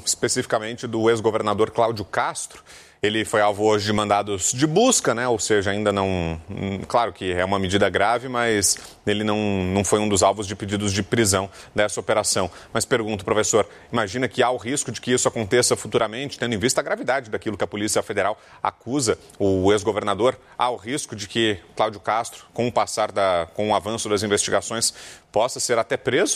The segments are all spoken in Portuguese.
especificamente do ex-governador Cláudio Castro. Ele foi alvo hoje de mandados de busca, né? Ou seja, ainda não... Claro que é uma medida grave, mas ele não foi um dos alvos de pedidos de prisão dessa operação. Mas pergunto, professor, imagina que há o risco de que isso aconteça futuramente, tendo em vista a gravidade daquilo que a Polícia Federal acusa o ex-governador? Há o risco de que Cláudio Castro, com o avanço das investigações, possa ser até preso?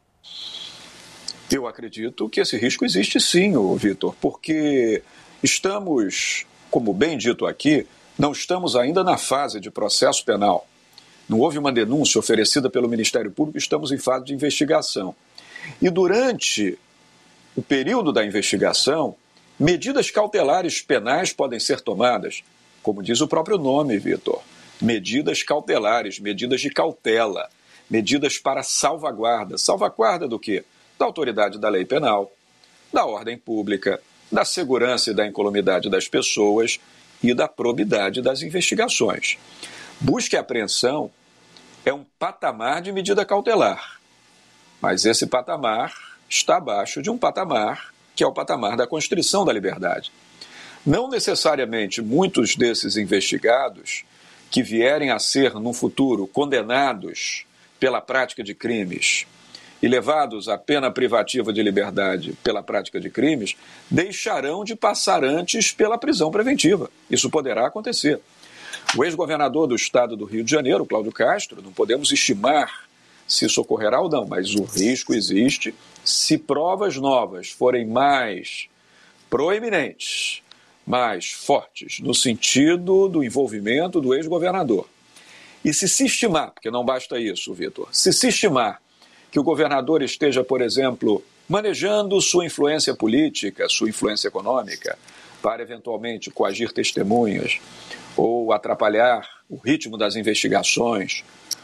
Eu acredito que esse risco existe sim, Vitor, porque estamos, como bem dito aqui, não estamos ainda na fase de processo penal. Não houve uma denúncia oferecida pelo Ministério Público, estamos em fase de investigação. E durante o período da investigação, medidas cautelares penais podem ser tomadas, como diz o próprio nome, Vitor. Medidas cautelares, medidas de cautela, medidas para salvaguarda. Salvaguarda do quê? Da autoridade da lei penal, da ordem pública, da segurança e da incolumidade das pessoas e da probidade das investigações. Busca e apreensão é um patamar de medida cautelar, mas esse patamar está abaixo de um patamar que é o patamar da constrição da liberdade. Não necessariamente muitos desses investigados que vierem a ser, no futuro, condenados pela prática de crimes e levados à pena privativa de liberdade pela prática de crimes, deixarão de passar antes pela prisão preventiva. Isso poderá acontecer. O ex-governador do estado do Rio de Janeiro, Cláudio Castro, não podemos estimar se isso ocorrerá ou não, mas o risco existe se provas novas forem mais proeminentes, mais fortes, no sentido do envolvimento do ex-governador. E se estimar, porque não basta isso, Vitor, se estimar que o governador esteja, por exemplo, manejando sua influência política, sua influência econômica, para eventualmente coagir testemunhas, ou atrapalhar o ritmo das investigações,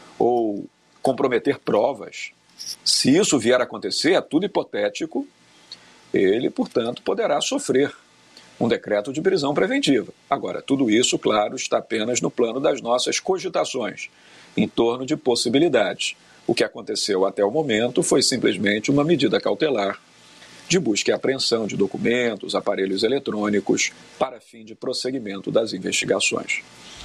ou comprometer provas, se isso vier a acontecer, é tudo hipotético, ele, portanto, poderá sofrer um decreto de prisão preventiva. Agora, tudo isso, claro, está apenas no plano das nossas cogitações, em torno de possibilidades. O que aconteceu até o momento foi simplesmente uma medida cautelar de busca e apreensão de documentos, aparelhos eletrônicos, para fim de prosseguimento das investigações.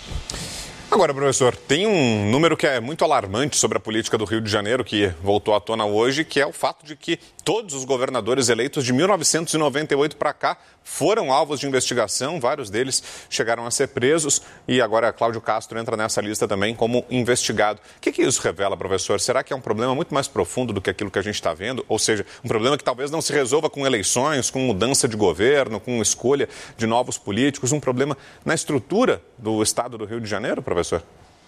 Agora, professor, tem um número que é muito alarmante sobre a política do Rio de Janeiro, que voltou à tona hoje, que é o fato de que todos os governadores eleitos de 1998 para cá foram alvos de investigação, vários deles chegaram a ser presos e agora Cláudio Castro entra nessa lista também como investigado. O que isso revela, professor? Será que é um problema muito mais profundo do que aquilo que a gente está vendo? Ou seja, um problema que talvez não se resolva com eleições, com mudança de governo, com escolha de novos políticos, um problema na estrutura do estado do Rio de Janeiro, professor?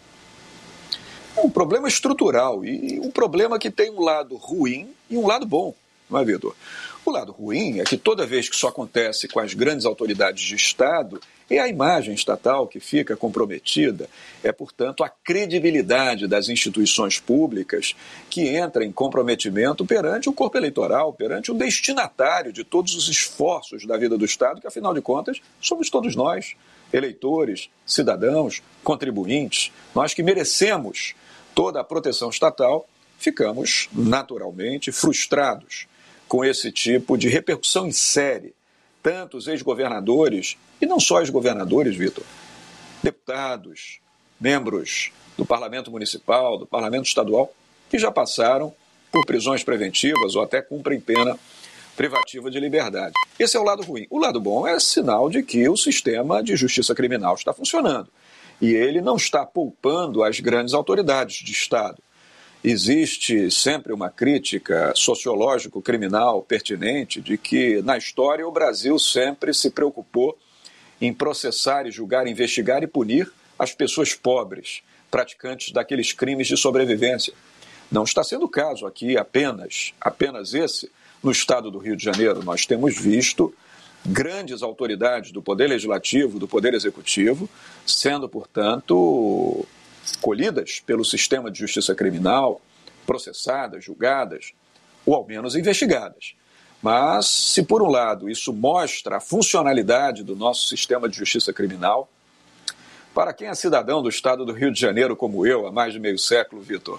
É um problema estrutural e um problema que tem um lado ruim e um lado bom, não é, Vitor? O lado ruim é que toda vez que isso acontece com as grandes autoridades de Estado, é a imagem estatal que fica comprometida, é, portanto, a credibilidade das instituições públicas que entra em comprometimento perante o corpo eleitoral, perante o destinatário de todos os esforços da vida do Estado, que, afinal de contas, somos todos nós, eleitores, cidadãos, contribuintes, nós que merecemos toda a proteção estatal, ficamos naturalmente frustrados com esse tipo de repercussão em série. Tantos ex-governadores, e não só ex-governadores, Vitor, deputados, membros do Parlamento Municipal, do Parlamento Estadual, que já passaram por prisões preventivas ou até cumprem pena privativa de liberdade. Esse é o lado ruim. O lado bom é sinal de que o sistema de justiça criminal está funcionando. E ele não está poupando as grandes autoridades de Estado. Existe sempre uma crítica sociológico-criminal pertinente de que, na história, o Brasil sempre se preocupou em processar e julgar, investigar e punir as pessoas pobres, praticantes daqueles crimes de sobrevivência. Não está sendo o caso aqui apenas esse. No estado do Rio de Janeiro, nós temos visto grandes autoridades do Poder Legislativo, do Poder Executivo, sendo, portanto, colhidas pelo sistema de justiça criminal, processadas, julgadas, ou ao menos investigadas. Mas, se por um lado isso mostra a funcionalidade do nosso sistema de justiça criminal, para quem é cidadão do estado do Rio de Janeiro como eu, há mais de meio século, Vitor,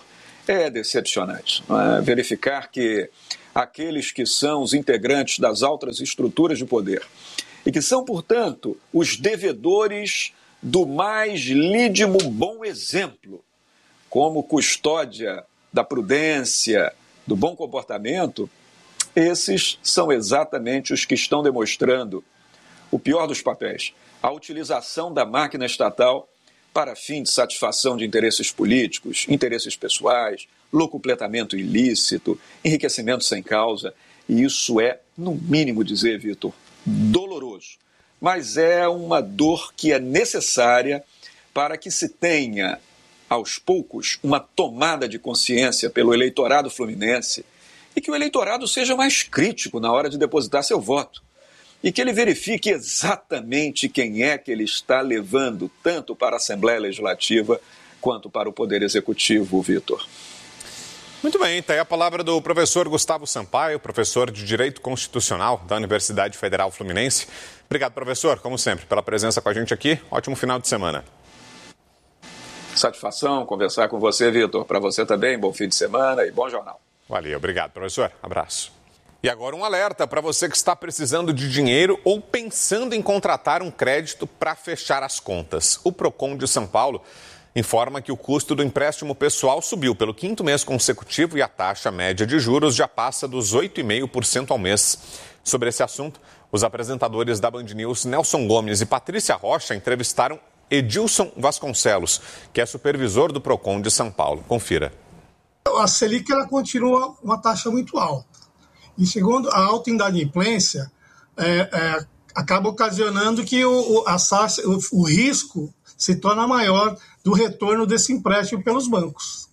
É decepcionante, não é? Verificar que aqueles que são os integrantes das altas estruturas de poder e que são, portanto, os devedores do mais lídimo bom exemplo, como custódia da prudência, do bom comportamento, esses são exatamente os que estão demonstrando o pior dos papéis, a utilização da máquina estatal para fim de satisfação de interesses políticos, interesses pessoais, locupletamento ilícito, enriquecimento sem causa. E isso é, no mínimo dizer, Vitor, doloroso. Mas é uma dor que é necessária para que se tenha, aos poucos, uma tomada de consciência pelo eleitorado fluminense e que o eleitorado seja mais crítico na hora de depositar seu voto. E que ele verifique exatamente quem é que ele está levando, tanto para a Assembleia Legislativa quanto para o Poder Executivo, Vitor. Muito bem, está aí a palavra do professor Gustavo Sampaio, professor de Direito Constitucional da Universidade Federal Fluminense. Obrigado, professor, como sempre, pela presença com a gente aqui. Ótimo final de semana. Satisfação conversar com você, Vitor. Para você também, bom fim de semana e bom jornal. Valeu, obrigado, professor. Abraço. E agora um alerta para você que está precisando de dinheiro ou pensando em contratar um crédito para fechar as contas. O Procon de São Paulo informa que o custo do empréstimo pessoal subiu pelo 5º mês consecutivo e a taxa média de juros já passa dos 8,5% ao mês. Sobre esse assunto, os apresentadores da Band News, Nelson Gomes e Patrícia Rocha, entrevistaram Edilson Vasconcelos, que é supervisor do Procon de São Paulo. Confira. A Selic ela continua uma taxa muito alta. E segundo a alta inadimplência, acaba ocasionando que o risco se torna maior do retorno desse empréstimo pelos bancos.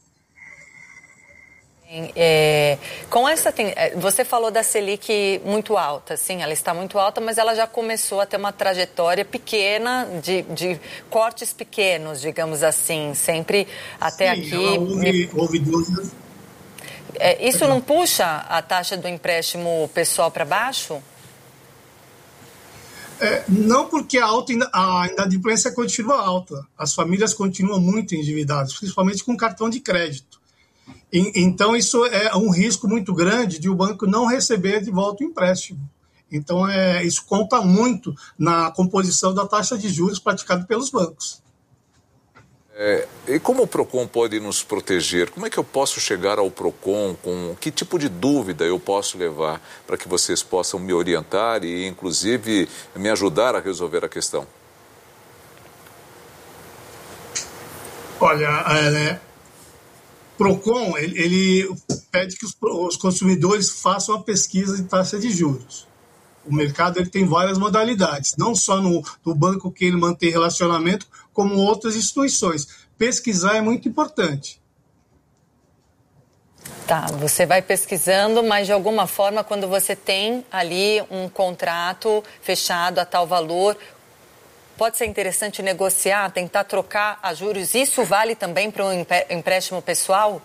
Você falou da Selic muito alta, sim, ela está muito alta, mas ela já começou a ter uma trajetória pequena, de cortes pequenos, digamos assim, sempre até sim, aqui. Houve dúvidas. Isso não puxa a taxa do empréstimo pessoal para baixo? Não, porque a inadimplência continua alta. As famílias continuam muito endividadas, principalmente com cartão de crédito. Então, isso é um risco muito grande de o banco não receber de volta o empréstimo. Então, isso conta muito na composição da taxa de juros praticada pelos bancos. E como o Procon pode nos proteger? Como é que eu posso chegar ao Procon? Com que tipo de dúvida eu posso levar para que vocês possam me orientar e, inclusive, me ajudar a resolver a questão? Olha, Procon, ele pede que os consumidores façam a pesquisa de taxa de juros. O mercado ele tem várias modalidades, não só no banco que ele mantém relacionamento, como outras instituições. Pesquisar é muito importante. Tá, você vai pesquisando, mas de alguma forma, quando você tem ali um contrato fechado a tal valor, pode ser interessante negociar, tentar trocar a juros. Isso vale também para um empréstimo pessoal?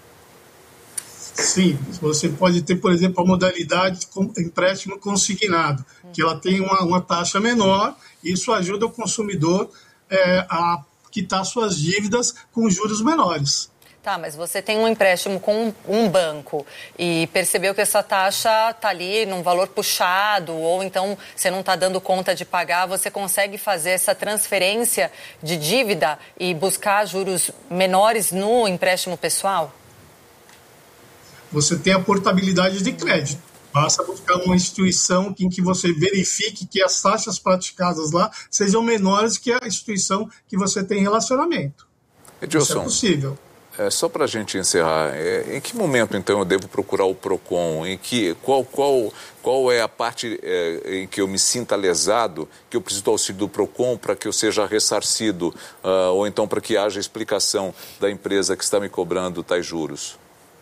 Sim, você pode ter, por exemplo, a modalidade de empréstimo consignado, que ela tem uma taxa menor, e isso ajuda o consumidor a quitar suas dívidas com juros menores. Tá, mas você tem um empréstimo com um banco e percebeu que essa taxa está ali num valor puxado, ou então você não está dando conta de pagar, você consegue fazer essa transferência de dívida e buscar juros menores no empréstimo pessoal? Você tem a portabilidade de crédito. Basta buscar uma instituição em que você verifique que as taxas praticadas lá sejam menores que a instituição que você tem relacionamento. Edilson, isso é possível. Só para a gente encerrar, em que momento então eu devo procurar o Procon? Qual é a parte em que eu me sinta lesado, que eu preciso do auxílio do Procon para que eu seja ressarcido, ou então para que haja explicação da empresa que está me cobrando tais juros?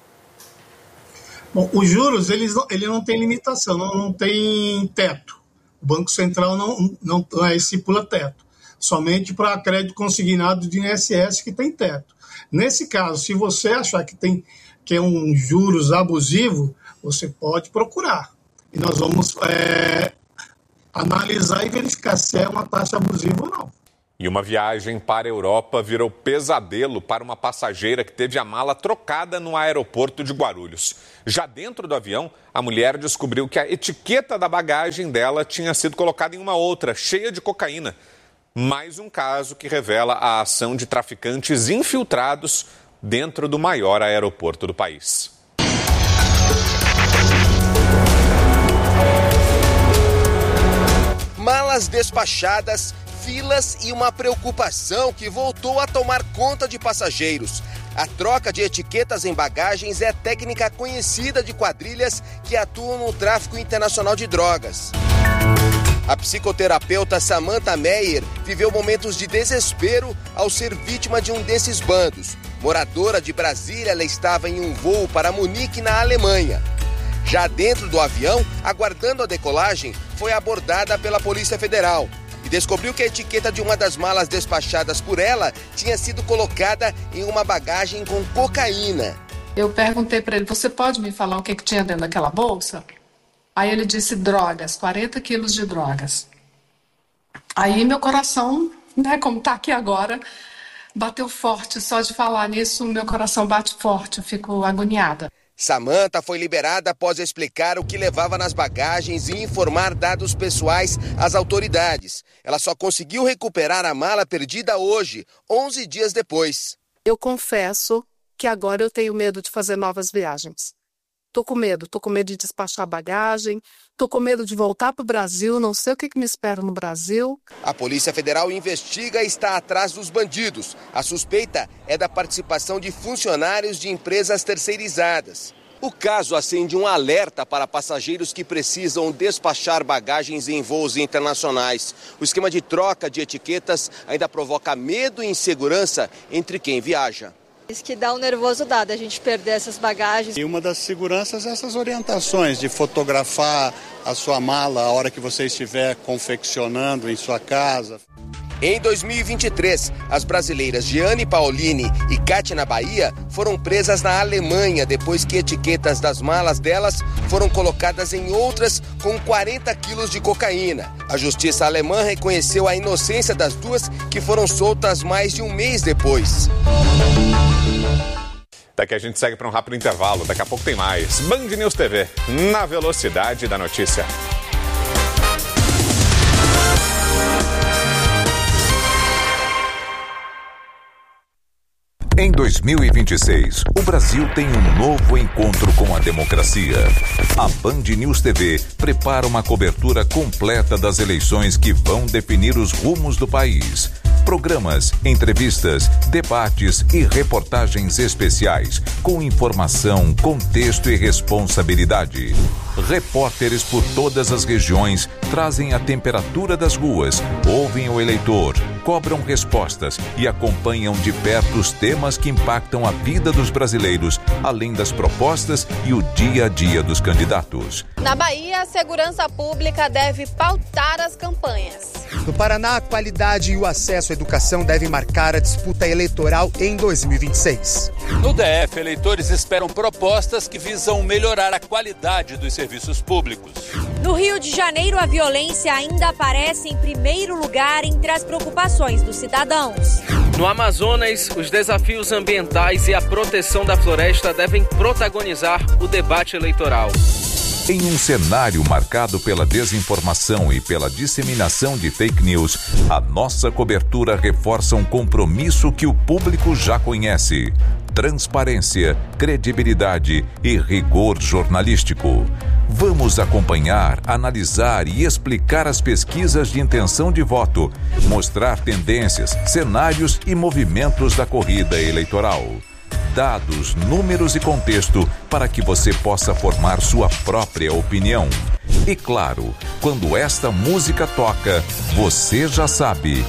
Bom, os juros, ele não tem limitação, não tem teto. O Banco Central não estipula teto. Somente para crédito consignado de INSS que tem teto. Nesse caso, se você achar que é um juros abusivo, você pode procurar. E nós vamos analisar e verificar se é uma taxa abusiva ou não. E uma viagem para a Europa virou pesadelo para uma passageira que teve a mala trocada no aeroporto de Guarulhos. Já dentro do avião, a mulher descobriu que a etiqueta da bagagem dela tinha sido colocada em uma outra, cheia de cocaína. Mais um caso que revela a ação de traficantes infiltrados dentro do maior aeroporto do país. Malas despachadas, filas e uma preocupação que voltou a tomar conta de passageiros. A troca de etiquetas em bagagens é técnica conhecida de quadrilhas que atuam no tráfico internacional de drogas. A psicoterapeuta Samantha Meyer viveu momentos de desespero ao ser vítima de um desses bandos. Moradora de Brasília, ela estava em um voo para Munique, na Alemanha. Já dentro do avião, aguardando a decolagem, foi abordada pela Polícia Federal e descobriu que a etiqueta de uma das malas despachadas por ela tinha sido colocada em uma bagagem com cocaína. Eu perguntei para ele, você pode me falar o que tinha dentro daquela bolsa? Aí ele disse drogas, 40 quilos de drogas. Aí meu coração, como está aqui agora, bateu forte. Só de falar nisso, meu coração bate forte, eu fico agoniada. Samantha foi liberada após explicar o que levava nas bagagens e informar dados pessoais às autoridades. Ela só conseguiu recuperar a mala perdida hoje, 11 dias depois. Eu confesso que agora eu tenho medo de fazer novas viagens. Tô com medo de despachar bagagem, tô com medo de voltar para o Brasil, não sei o que me espera no Brasil. A Polícia Federal investiga e está atrás dos bandidos. A suspeita é da participação de funcionários de empresas terceirizadas. O caso acende um alerta para passageiros que precisam despachar bagagens em voos internacionais. O esquema de troca de etiquetas ainda provoca medo e insegurança entre quem viaja. Isso que dá um nervoso dado, a gente perder essas bagagens. E uma das seguranças é essas orientações de fotografar a sua mala a hora que você estiver confeccionando em sua casa. Em 2023, as brasileiras Giane Paolini e Kátia na Bahia foram presas na Alemanha depois que etiquetas das malas delas foram colocadas em outras com 40 quilos de cocaína. A justiça alemã reconheceu a inocência das duas, que foram soltas mais de um mês depois. Daqui a gente segue para um rápido intervalo. Daqui a pouco tem mais. Band News TV, na velocidade da notícia. Em 2026, o Brasil tem um novo encontro com a democracia. A Band News TV prepara uma cobertura completa das eleições que vão definir os rumos do país. Programas, entrevistas, debates e reportagens especiais com informação, contexto e responsabilidade. Repórteres por todas as regiões trazem a temperatura das ruas, ouvem o eleitor, cobram respostas e acompanham de perto os temas que impactam a vida dos brasileiros, além das propostas e o dia a dia dos candidatos. Na Bahia, a segurança pública deve pautar as campanhas. No Paraná, a qualidade e o acesso à educação devem marcar a disputa eleitoral em 2026. No DF, eleitores esperam propostas que visam melhorar a qualidade dos serviços públicos. No Rio de Janeiro, a violência ainda aparece em primeiro lugar entre as preocupações dos cidadãos. No Amazonas, os desafios ambientais e a proteção da floresta devem protagonizar o debate eleitoral. Em um cenário marcado pela desinformação e pela disseminação de fake news, a nossa cobertura reforça um compromisso que o público já conhece: transparência, credibilidade e rigor jornalístico. Vamos acompanhar, analisar e explicar as pesquisas de intenção de voto, mostrar tendências, cenários e movimentos da corrida eleitoral. Dados, números e contexto para que você possa formar sua própria opinião. E claro, quando esta música toca, você já sabe,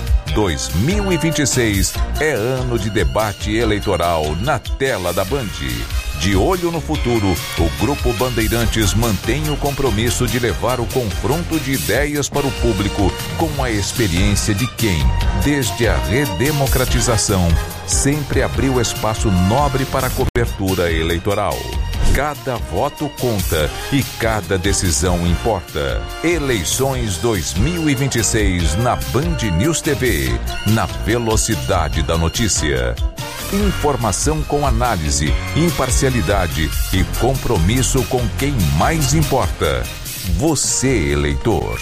2026 é ano de debate eleitoral na tela da Band. De olho no futuro, o Grupo Bandeirantes mantém o compromisso de levar o confronto de ideias para o público com a experiência de quem, desde a redemocratização, sempre abriu espaço nobre para a cobertura eleitoral. Cada voto conta e cada decisão importa. Eleições 2026 na Band News TV, na velocidade da notícia. Informação com análise, imparcialidade e compromisso com quem mais importa. Você, eleitor.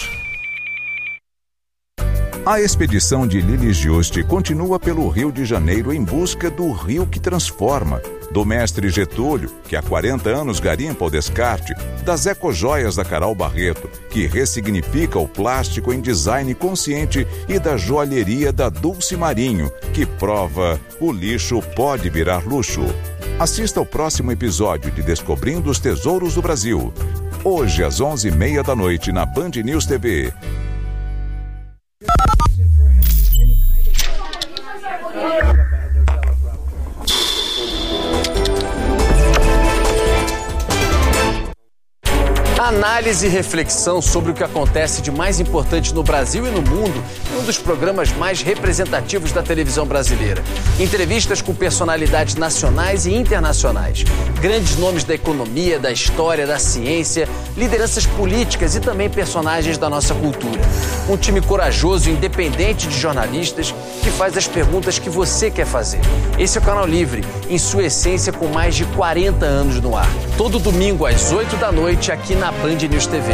A expedição de Lili Juste continua pelo Rio de Janeiro em busca do rio que transforma, do mestre Getúlio, que há 40 anos garimpa o descarte, das ecojoias da Carol Barreto, que ressignifica o plástico em design consciente, e da joalheria da Dulce Marinho, que prova o lixo pode virar luxo. Assista ao próximo episódio de Descobrindo os Tesouros do Brasil, hoje às 11h30 da noite na Band News TV. Análise e reflexão sobre o que acontece de mais importante no Brasil e no mundo em um dos programas mais representativos da televisão brasileira. Entrevistas com personalidades nacionais e internacionais, grandes nomes da economia, da história, da ciência, lideranças políticas e também personagens da nossa cultura. Um time corajoso e independente de jornalistas que faz as perguntas que você quer fazer. Esse é o Canal Livre, em sua essência com mais de 40 anos no ar. Todo domingo às 8 da noite aqui na Band News TV.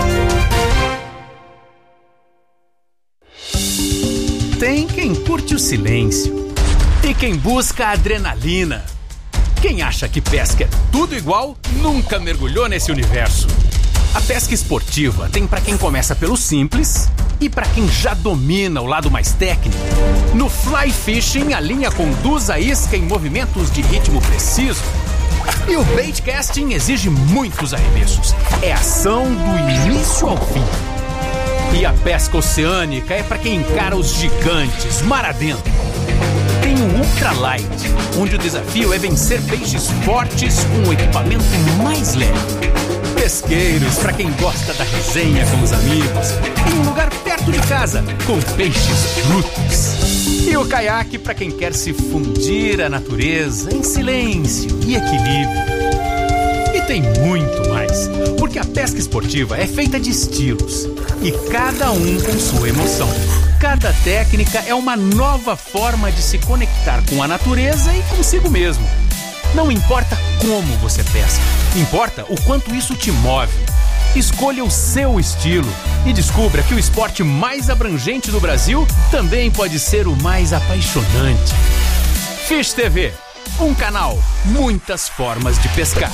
Tem quem curte o silêncio e quem busca a adrenalina. Quem acha que pesca é tudo igual, nunca mergulhou nesse universo. A pesca esportiva tem para quem começa pelo simples e para quem já domina o lado mais técnico. No fly fishing, a linha conduz a isca em movimentos de ritmo preciso. E o bait casting exige muitos arremessos. É ação do início ao fim. E a pesca oceânica é para quem encara os gigantes, mar adentro. Tem o ultralight, onde o desafio é vencer peixes fortes com o equipamento mais leve. Pesqueiros, para quem gosta da resenha com os amigos, em um lugar perto de casa, com peixes brutos. E o caiaque para quem quer se fundir à natureza em silêncio e equilíbrio. E tem muito mais, porque a pesca esportiva é feita de estilos, e cada um com sua emoção. Cada técnica é uma nova forma de se conectar com a natureza e consigo mesmo. Não importa como você pesca, importa o quanto isso te move. Escolha o seu estilo e descubra que o esporte mais abrangente do Brasil também pode ser o mais apaixonante. Fish TV, um canal, muitas formas de pescar.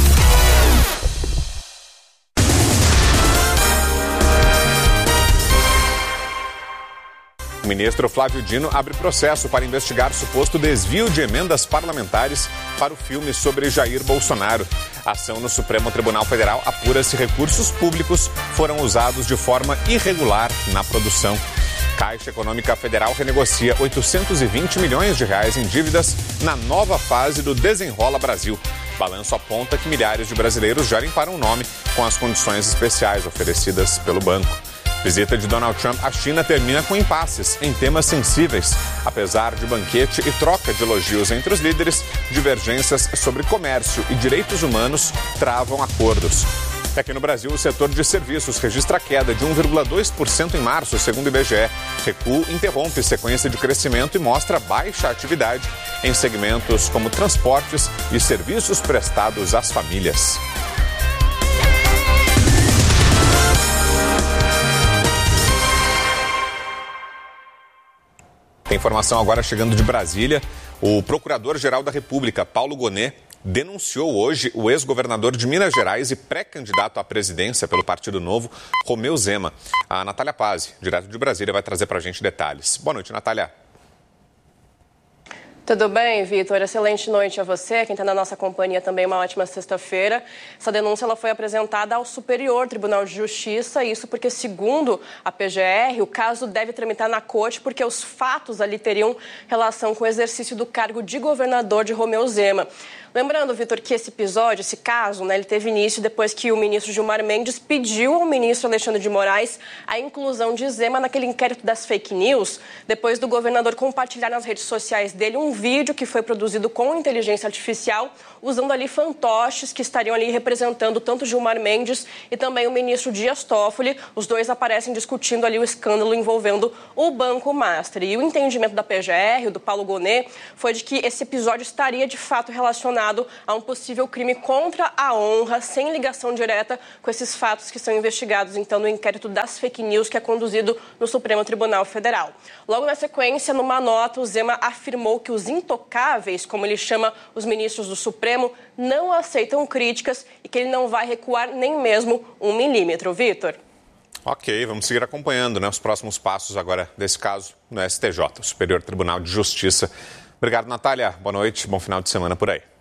O ministro Flávio Dino abre processo para investigar suposto desvio de emendas parlamentares para o filme sobre Jair Bolsonaro. A ação no Supremo Tribunal Federal apura se recursos públicos foram usados de forma irregular na produção. Caixa Econômica Federal renegocia 820 milhões de reais em dívidas na nova fase do Desenrola Brasil. Balanço aponta que milhares de brasileiros já limparam o nome com as condições especiais oferecidas pelo banco. Visita de Donald Trump à China termina com impasses em temas sensíveis. Apesar de banquete e troca de elogios entre os líderes, divergências sobre comércio e direitos humanos travam acordos. Aqui no Brasil, o setor de serviços registra queda de 1,2% em março, segundo o IBGE. Recuo interrompe sequência de crescimento e mostra baixa atividade em segmentos como transportes e serviços prestados às famílias. Tem informação agora chegando de Brasília. O Procurador-Geral da República, Paulo Gonet, denunciou hoje o ex-governador de Minas Gerais e pré-candidato à presidência pelo Partido Novo, Romeu Zema. A Natália Pazzi, direto de Brasília, vai trazer para a gente detalhes. Boa noite, Natália. Tudo bem, Vitor? Excelente noite a você. Quem está na nossa companhia também, uma ótima sexta-feira. Essa denúncia ela foi apresentada ao Superior Tribunal de Justiça, isso porque, segundo a PGR, o caso deve tramitar na corte porque os fatos ali teriam relação com o exercício do cargo de governador de Romeu Zema. Lembrando, Vitor, que esse episódio, esse caso, né, ele teve início depois que o ministro Gilmar Mendes pediu ao ministro Alexandre de Moraes a inclusão de Zema naquele inquérito das fake news, depois do governador compartilhar nas redes sociais dele um vídeo que foi produzido com inteligência artificial, usando ali fantoches que estariam ali representando tanto Gilmar Mendes e também o ministro Dias Toffoli. Os dois aparecem discutindo ali o escândalo envolvendo o Banco Master. E o entendimento da PGR, do Paulo Gonet, foi de que esse episódio estaria de fato relacionado a um possível crime contra a honra, sem ligação direta com esses fatos que são investigados, então, no inquérito das fake news que é conduzido no Supremo Tribunal Federal. Logo na sequência, numa nota, o Zema afirmou que os intocáveis, como ele chama os ministros do Supremo, não aceitam críticas e que ele não vai recuar nem mesmo 1 milímetro. Vitor? Ok, vamos seguir acompanhando, né, os próximos passos agora desse caso no STJ, o Superior Tribunal de Justiça. Obrigado, Natália. Boa noite, bom final de semana por aí.